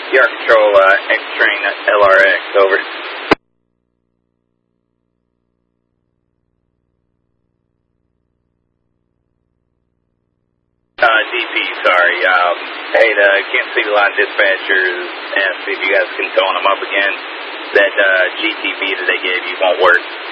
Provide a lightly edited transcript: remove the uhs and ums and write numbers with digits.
Yard Control, X-Train LRX, over. DP, sorry. Hey, the Kansas City line dispatchers asked if you guys can tone them up again. That GTV that they gave you won't work.